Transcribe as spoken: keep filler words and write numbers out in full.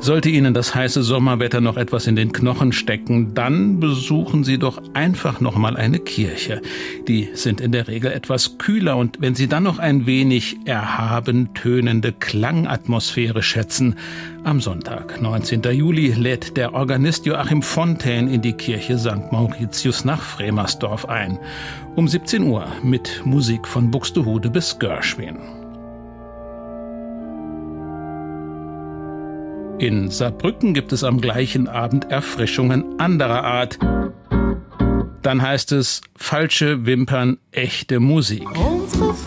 Sollte Ihnen das heiße Sommerwetter noch etwas in den Knochen stecken, dann besuchen Sie doch einfach noch mal eine Kirche. Die sind in der Regel etwas kühler, und wenn Sie dann noch ein wenig erhaben tönende Klangatmosphäre schätzen, am Sonntag, neunzehnten Juli, lädt der Organist Joachim Fontaine in die Kirche Sankt Mauritius nach Fremersdorf ein. Um siebzehn Uhr mit Musik von Buxtehude bis Gershwin. In Saarbrücken gibt es am gleichen Abend Erfrischungen anderer Art. Dann heißt es: falsche Wimpern, echte Musik.